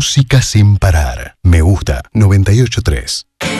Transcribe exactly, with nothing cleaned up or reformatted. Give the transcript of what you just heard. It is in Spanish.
Música sin parar. Me gusta noventa y ocho punto tres.